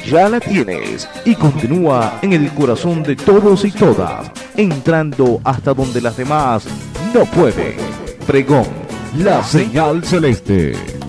ya la tienes y continúa en el corazón de todos y todas, entrando hasta donde las demás no pueden. Pregón, la señal celeste.